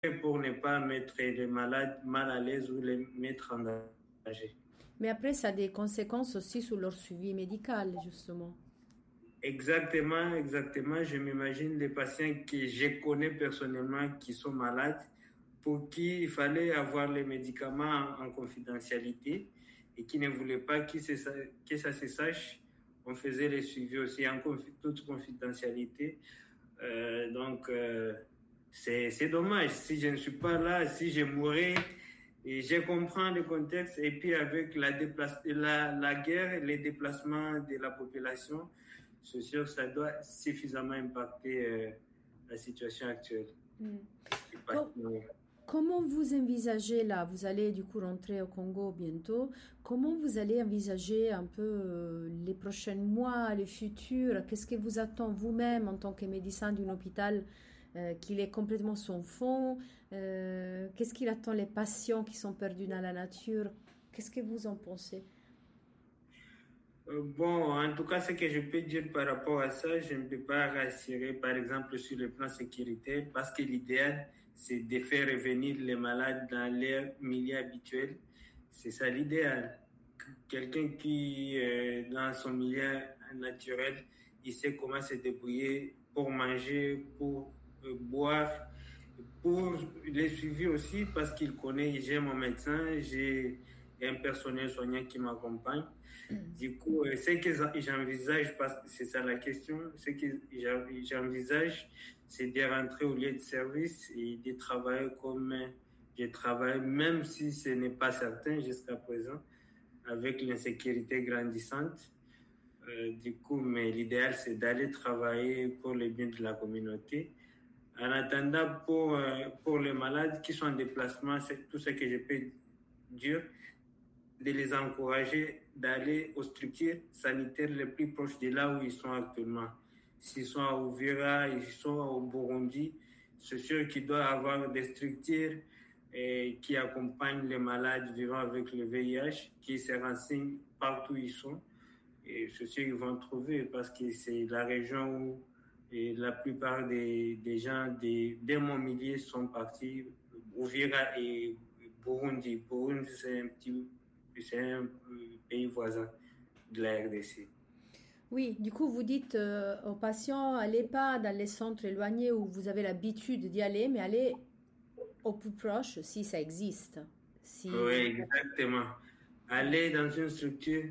pour ne pas mettre les malades mal à l'aise ou les mettre en danger. Mais après, ça a des conséquences aussi sur leur suivi médical, justement. Exactement, exactement. Je m'imagine les patients que je connais personnellement qui sont malades, pour qui il fallait avoir les médicaments en confidentialité et qui ne voulaient pas que ça se sache. On faisait les suivis aussi en toute confidentialité. Donc, c'est dommage. Si je ne suis pas là, si je mourais, et je comprends le contexte. Et puis avec la guerre, les déplacements de la population, c'est sûr que ça doit suffisamment impacter la situation actuelle. Com- Comment vous envisagez là, vous allez du coup rentrer au Congo bientôt, comment vous allez envisager un peu les prochains mois, le futur, qu'est-ce que vous attend vous-même en tant que médecin d'un hôpital qu'il est complètement sans fond, qu'est-ce qu'il attend les patients qui sont perdus dans la nature, qu'est-ce que vous en pensez? Bon, en tout cas, ce que je peux dire par rapport à ça, je ne peux pas rassurer, par exemple, sur le plan sécuritaire, parce que l'idéal, c'est de faire revenir les malades dans leur milieu habituel. C'est ça l'idéal. Quelqu'un qui, dans son milieu naturel, il sait comment se débrouiller pour manger, pour boire, pour les suivi aussi, parce qu'il connaît, j'ai mon médecin, j'ai un personnel soignant qui m'accompagne. Du coup, ce que j'envisage, parce que c'est ça la question, ce que j'envisage, c'est de rentrer au lieu de service et de travailler comme je travaille, même si ce n'est pas certain jusqu'à présent, avec l'insécurité grandissante. Du coup, mais l'idéal, c'est d'aller travailler pour le bien de la communauté. En attendant, pour les malades qui sont en déplacement, c'est tout ce que je peux dire, de les encourager d'aller aux structures sanitaires les plus proches de là où ils sont actuellement. S'ils sont à Uvira, ils sont au Burundi, c'est sûr qu'il doit y avoir des structures qui accompagnent les malades vivant avec le VIH, qui se renseignent partout où ils sont. Et c'est sûr qu'ils vont trouver parce que c'est la région où la plupart des gens de mon milieu sont partis. Uvira et Burundi. Burundi, c'est un pays voisin de la RDC. Oui, du coup, vous dites aux patients, allez pas dans les centres éloignés où vous avez l'habitude d'y aller, mais allez au plus proche si ça existe. Oui, Si... exactement. Aller dans une structure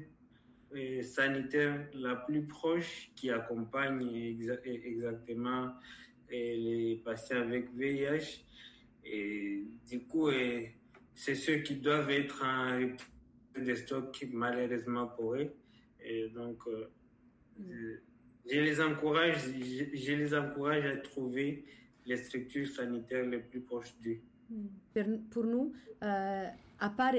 sanitaire la plus proche qui accompagne exactement les patients avec VIH. Et du coup, c'est ceux qui doivent être en rupture de stock malheureusement pour eux. Et donc, je les encourage à trouver les structures sanitaires les plus proches d'eux. Pour nous, à part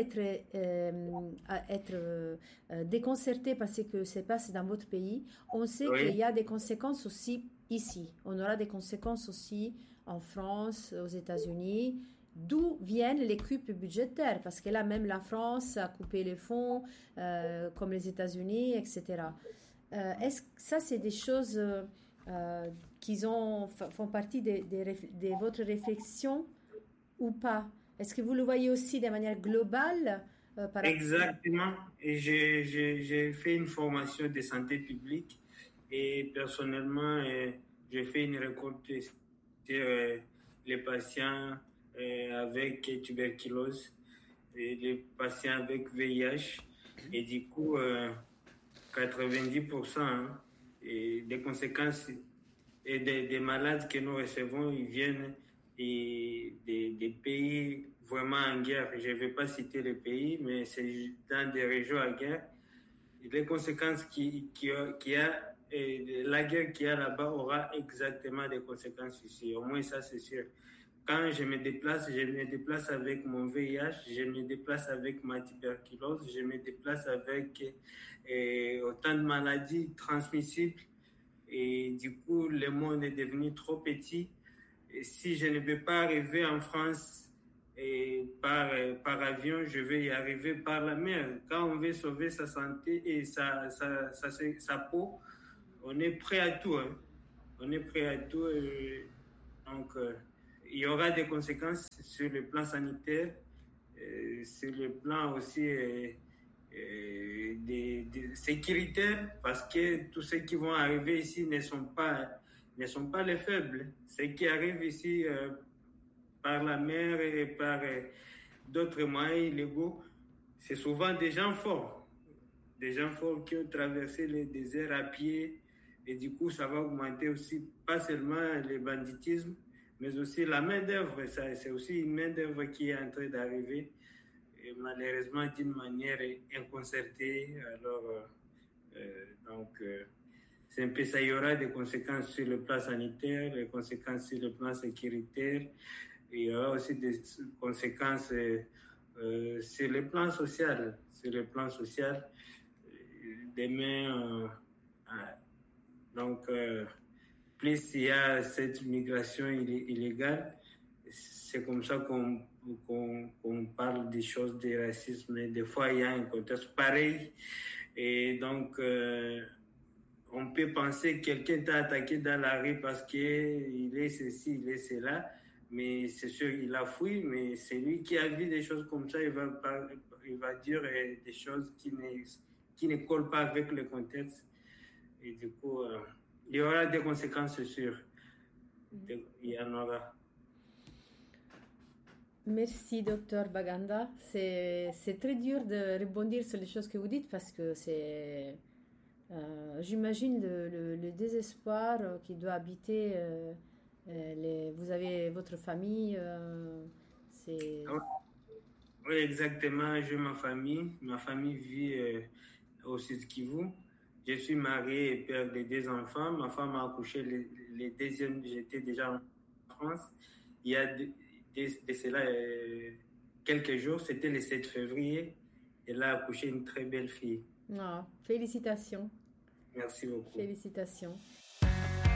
être déconcerté par ce que se passe dans votre pays, on sait qu'il Oui, y a des conséquences aussi ici. On aura des conséquences aussi en France, aux États-Unis. D'où viennent les coupes budgétaires? Parce que là, même la France a coupé les fonds, comme les États-Unis, etc. Est-ce que ça, c'est des choses font partie de votre réflexion ou pas? Est-ce que vous le voyez aussi de manière globale par rapport... exactement. Et j'ai fait une formation de santé publique et personnellement, j'ai fait une récolte sur les patients avec tuberculose et les patients avec VIH. Et du coup, 90% des conséquences et des malades que nous recevons, ils viennent des pays vraiment en guerre. Je ne vais pas citer les pays, mais c'est dans des régions en guerre. Les conséquences la guerre qu'il y a là-bas aura exactement des conséquences ici. Au moins, ça, c'est sûr. Quand je me déplace avec mon VIH, je me déplace avec ma tuberculose, je me déplace avec autant de maladies transmissibles. Et du coup, le monde est devenu trop petit. Et si je ne peux pas arriver en France par avion, je vais y arriver par la mer. Quand on veut sauver sa santé et sa peau, on est prêt à tout. Hein. On est prêt à tout. Donc, il y aura des conséquences sur le plan sanitaire, sur le plan aussi des sécuritaires, parce que tous ceux qui vont arriver ici ne sont pas les faibles. Ceux qui arrivent ici par la mer et par d'autres moyens illégaux, c'est souvent des gens forts qui ont traversé le désert à pied, et du coup ça va augmenter aussi pas seulement le banditisme, mais aussi la main-d'œuvre. C'est aussi une main-d'œuvre qui est en train d'arriver, et malheureusement d'une manière inconcertée. Alors, c'est un peu ça. Il y aura des conséquences sur le plan sanitaire, des conséquences sur le plan sécuritaire. Il y aura aussi des conséquences sur le plan social. Demain, plus il y a cette migration illégale, c'est comme ça qu'on parle des choses de racisme. Et des fois, il y a un contexte pareil. Et donc, on peut penser que quelqu'un t'a attaqué dans la rue parce qu'il est ceci, il est cela. Mais c'est sûr, il a fui, mais c'est lui qui a vu des choses comme ça. Il va dire des choses qui ne collent pas avec le contexte. Et du coup, il y aura des conséquences sûres. Il y en aura. Merci, docteur Baganda. C'est très dur de rebondir sur les choses que vous dites parce que j'imagine le désespoir qui doit habiter. Vous avez votre famille. C'est. Oui, exactement. J'ai ma famille. Ma famille vit au Sud Kivu. Je suis marié et père de 2 enfants. Ma femme a accouché les deuxièmes. J'étais déjà en France. Il y a de cela quelques jours, c'était le 7 février. Elle a accouché une très belle fille. Ah, félicitations. Merci beaucoup. Félicitations.